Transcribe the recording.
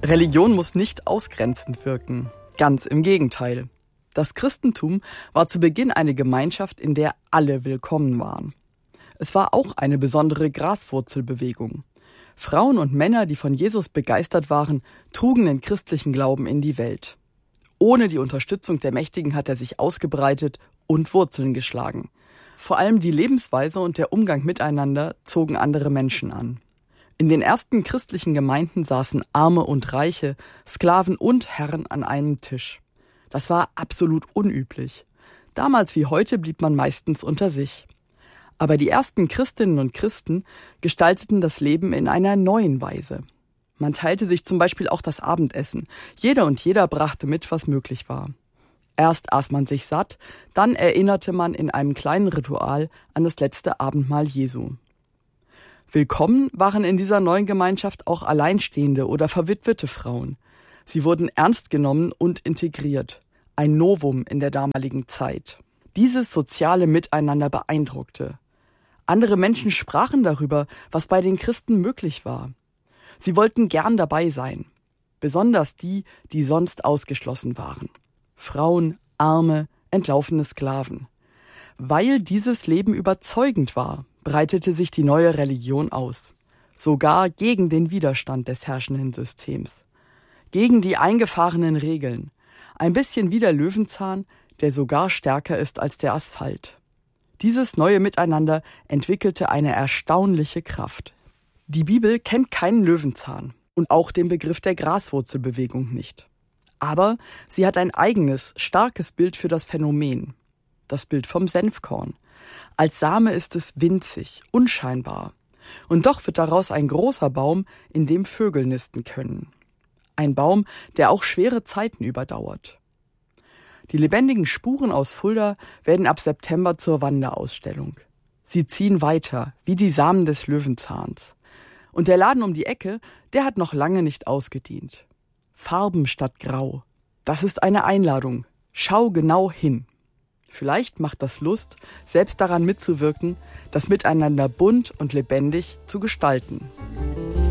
Religion muss nicht ausgrenzend wirken. Ganz im Gegenteil. Das Christentum war zu Beginn eine Gemeinschaft, in der alle willkommen waren. Es war auch eine besondere Graswurzelbewegung. Frauen und Männer, die von Jesus begeistert waren, trugen den christlichen Glauben in die Welt. Ohne die Unterstützung der Mächtigen hat er sich ausgebreitet und Wurzeln geschlagen. Vor allem die Lebensweise und der Umgang miteinander zogen andere Menschen an. In den ersten christlichen Gemeinden saßen Arme und Reiche, Sklaven und Herren an einem Tisch. Das war absolut unüblich. Damals wie heute blieb man meistens unter sich. Aber die ersten Christinnen und Christen gestalteten das Leben in einer neuen Weise. Man teilte sich zum Beispiel auch das Abendessen. Jeder und jeder brachte mit, was möglich war. Erst aß man sich satt, dann erinnerte man in einem kleinen Ritual an das letzte Abendmahl Jesu. Willkommen waren in dieser neuen Gemeinschaft auch alleinstehende oder verwitwete Frauen. Sie wurden ernst genommen und integriert. Ein Novum in der damaligen Zeit. Dieses soziale Miteinander beeindruckte. Andere Menschen sprachen darüber, was bei den Christen möglich war. Sie wollten gern dabei sein. Besonders die, die sonst ausgeschlossen waren. Frauen, Arme, entlaufene Sklaven. Weil dieses Leben überzeugend war, breitete sich die neue Religion aus. Sogar gegen den Widerstand des herrschenden Systems. Gegen die eingefahrenen Regeln. Ein bisschen wie der Löwenzahn, der sogar stärker ist als der Asphalt. Dieses neue Miteinander entwickelte eine erstaunliche Kraft. Die Bibel kennt keinen Löwenzahn und auch den Begriff der Graswurzelbewegung nicht. Aber sie hat ein eigenes, starkes Bild für das Phänomen. Das Bild vom Senfkorn. Als Same ist es winzig, unscheinbar. Und doch wird daraus ein großer Baum, in dem Vögel nisten können. Ein Baum, der auch schwere Zeiten überdauert. Die lebendigen Spuren aus Fulda werden ab September zur Wanderausstellung. Sie ziehen weiter, wie die Samen des Löwenzahns. Und der Laden um die Ecke, der hat noch lange nicht ausgedient. Farben statt Grau. Das ist eine Einladung. Schau genau hin. Vielleicht macht das Lust, selbst daran mitzuwirken, das Miteinander bunt und lebendig zu gestalten.